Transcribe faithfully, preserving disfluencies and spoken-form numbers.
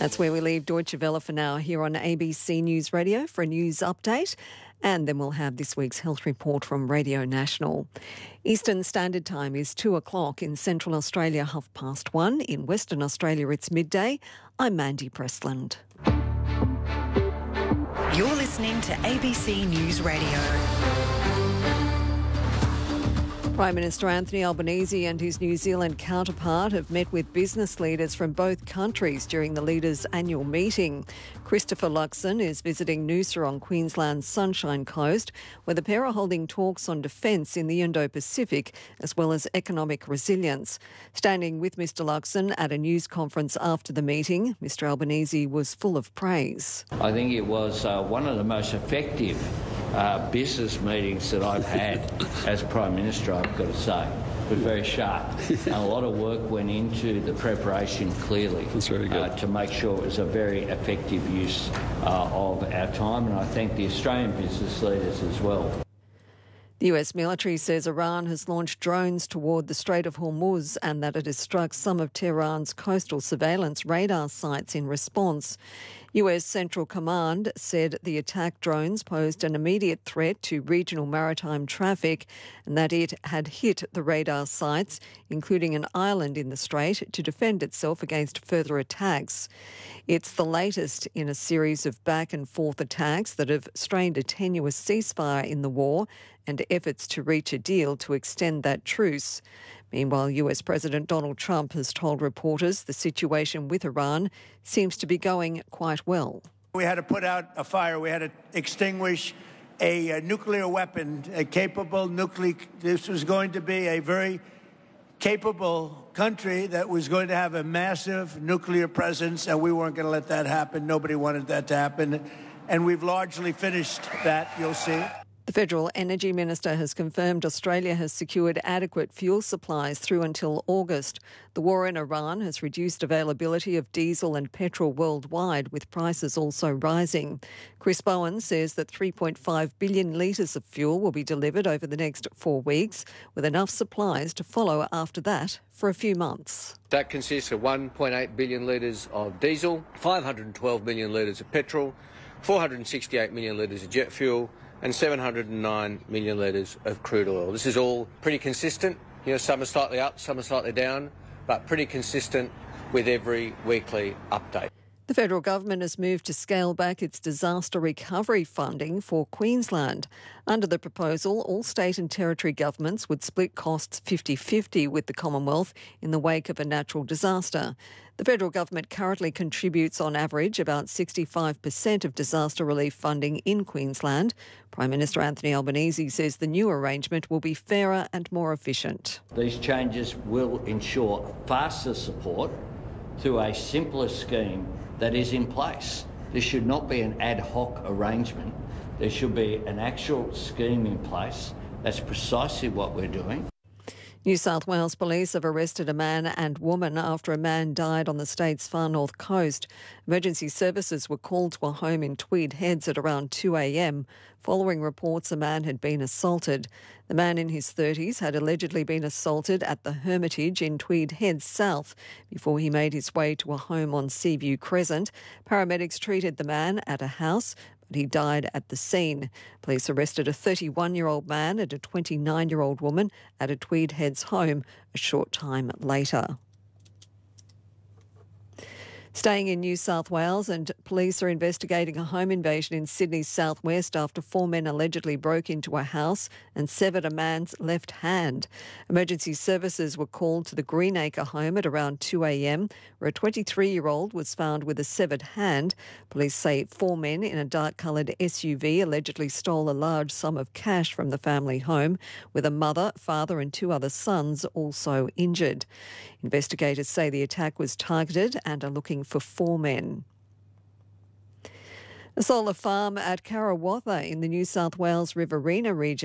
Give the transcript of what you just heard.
That's where we leave Deutsche Welle for now here on A B C News Radio for a news update. And then we'll have this week's health report from Radio National. Eastern Standard Time is two o'clock. In Central Australia, half past one. In Western Australia, it's midday. I'm Mandy Pressland. You're listening to A B C News Radio. Prime Minister Anthony Albanese and his New Zealand counterpart have met with business leaders from both countries during the leaders' annual meeting. Christopher Luxon is visiting Noosa on Queensland's Sunshine Coast, where the pair are holding talks on defence in the Indo-Pacific as well as economic resilience. Standing with Mr Luxon at a news conference after the meeting, Mr Albanese was full of praise. I think it was uh, one of the most effective Uh, business meetings that I've had as Prime Minister, I've got to say. It was very sharp. And a lot of work went into the preparation, clearly. That's very good. Uh, to make sure it was a very effective use uh, of our time, and I thank the Australian business leaders as well. The U S military says Iran has launched drones toward the Strait of Hormuz and that it has struck some of Tehran's coastal surveillance radar sites in response. U S Central Command said the attack drones posed an immediate threat to regional maritime traffic and that it had hit the radar sites, including an island in the strait, to defend itself against further attacks. It's the latest in a series of back and forth attacks that have strained a tenuous ceasefire in the war and efforts to reach a deal to extend that truce. Meanwhile, U S President Donald Trump has told reporters the situation with Iran seems to be going quite well. We had to put out a fire. We had to extinguish a, a nuclear weapon, a capable nuclear. This was going to be a very capable country that was going to have a massive nuclear presence, and we weren't going to let that happen. Nobody wanted that to happen. And we've largely finished that, you'll see. The Federal Energy Minister has confirmed Australia has secured adequate fuel supplies through until August. The war in Iran has reduced availability of diesel and petrol worldwide, with prices also rising. Chris Bowen says that three point five billion litres of fuel will be delivered over the next four weeks, with enough supplies to follow after that for a few months. That consists of one point eight billion litres of diesel, five hundred twelve million litres of petrol, four hundred sixty-eight million litres of jet fuel, and seven hundred nine million litres of crude oil. This is all pretty consistent. You know, some are slightly up, some are slightly down, but pretty consistent with every weekly update. The federal government has moved to scale back its disaster recovery funding for Queensland. Under the proposal, all state and territory governments would split costs fifty-fifty with the Commonwealth in the wake of a natural disaster. The federal government currently contributes on average about sixty-five percent of disaster relief funding in Queensland. Prime Minister Anthony Albanese says the new arrangement will be fairer and more efficient. These changes will ensure faster support through a simpler scheme that is in place. This should not be an ad hoc arrangement. There should be an actual scheme in place. That's precisely what we're doing. New South Wales Police have arrested a man and woman after a man died on the state's far north coast. Emergency services were called to a home in Tweed Heads at around two a m. Following reports a man had been assaulted. The man in his thirties had allegedly been assaulted at the Hermitage in Tweed Heads South before he made his way to a home on Seaview Crescent. Paramedics treated the man at a house, but he died at the scene. Police arrested a thirty-one-year-old man and a twenty-nine-year-old woman at a Tweed Heads home a short time later. Staying in New South Wales, and police are investigating a home invasion in Sydney's southwest after four men allegedly broke into a house and severed a man's left hand. Emergency services were called to the Greenacre home at around two a m, where a twenty-three-year-old was found with a severed hand. Police say four men in a dark-coloured S U V allegedly stole a large sum of cash from the family home, with a mother, father and two other sons also injured. Investigators say the attack was targeted and are looking for four men. A solar farm at Karawatha in the New South Wales Riverina region